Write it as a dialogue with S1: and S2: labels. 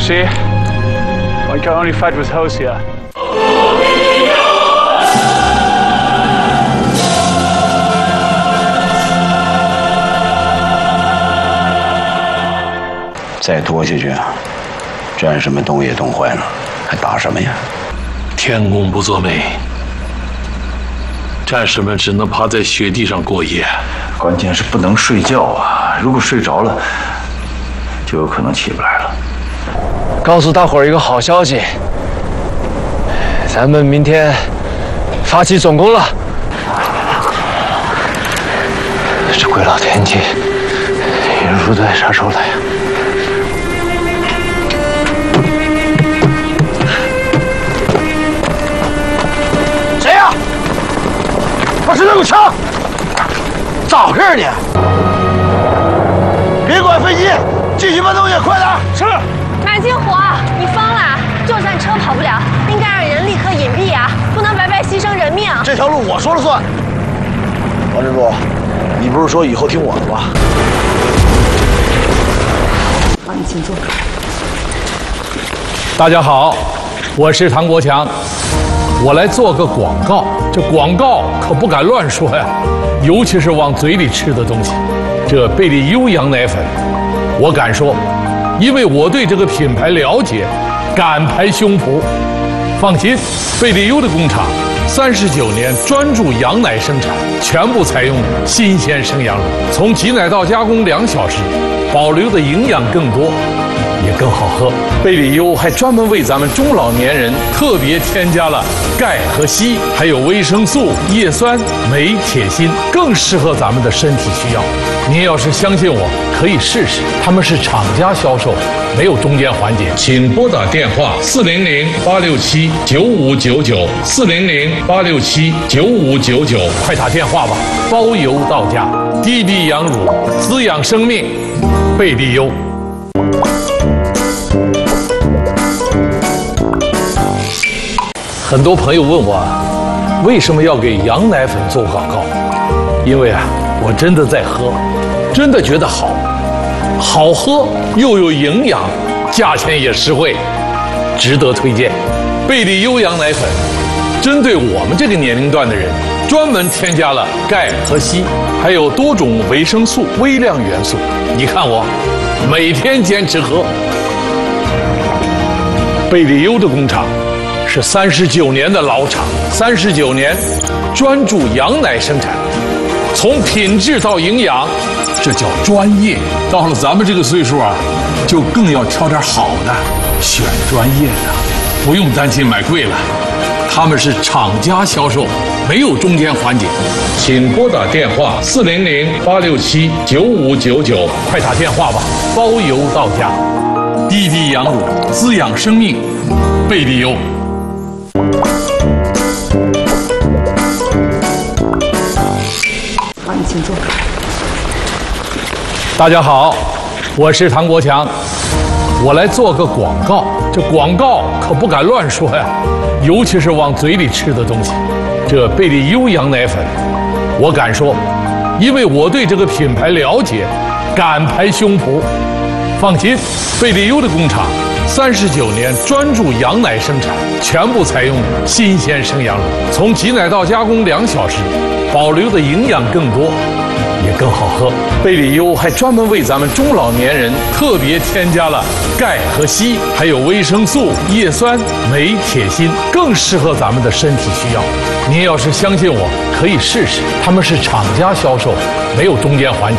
S1: see? I can only fight with Hosea.
S2: 再拖下去啊，战士们冻也冻坏了，还打什么呀？
S3: 天公不作美，战士们只能趴在雪地上过夜。
S4: 关键是不能睡觉啊！如果睡着了，就有可能起不来了。
S5: 告诉大伙儿一个好消息，咱们明天发起总攻了。这鬼老天气，运输队啥时候来呀？
S6: 我身上有枪，咋回事呢？别管飞机，继续搬东西，快点！是。
S7: 马金虎，你疯了？作战车跑不了，应该让人立刻隐蔽啊，不能白白牺牲人命。
S6: 这条路我说了算。王支书，你不是说以后听我的吗？
S8: 好，你请坐。
S9: 大家好，我是唐国强。 我来做个广告，这广告可不敢乱说呀，尤其是往嘴里吃的东西。这贝利优羊奶粉，我敢说，因为我对这个品牌了解，敢拍胸脯。放心，贝利优的工厂39年专注羊奶生产，全部采用新鲜生羊乳，从挤奶到加工2小时，保留的营养更多。 也更好喝。贝利优还专门为咱们中老年人特别添加了钙和硒，还有维生素、叶酸、镁、铁、锌，更适合咱们的身体需要。您要是相信我，可以试试。他们是厂家销售，没有中间环节。请拨打电话400-867-9599 400-867-9599，快打电话吧，包邮到家。低低羊乳，滋养生命，贝利优。 很多朋友问我，为什么要给羊奶粉做广告？因为啊，我真的在喝，真的觉得好，好喝又有营养，价钱也实惠，值得推荐。贝利优羊奶粉，针对我们这个年龄段的人，专门添加了钙和硒，还有多种维生素、微量元素。你看我，每天坚持喝。贝利优的工厂。 是39年的老厂，39年专注羊奶生产，从品质到营养，这叫专业。到了咱们这个岁数啊，就更要挑点好的，选专业的，不用担心买贵了。他们是厂家销售，没有中间环节。请拨打电话400-867-9599，快打电话吧，包邮到家。低低羊乳，滋养生命，贝利优。
S8: 好，你请坐。
S9: 大家好，我是唐国强。我来做个广告，这广告可不敢乱说呀，尤其是往嘴里吃的东西。这贝利优羊奶粉，我敢说，因为我对这个品牌了解，敢拍胸脯。放心，贝利优的工厂。 39年专注羊奶生产，全部采用新鲜生羊乳，从挤奶到加工2小时，保留的营养更多，也更好喝。贝利优还专门为咱们中老年人特别添加了钙和硒，还有维生素、叶酸、镁、铁、锌，更适合咱们的身体需要。您要是相信我，可以试试。他们是厂家销售，没有中间环节。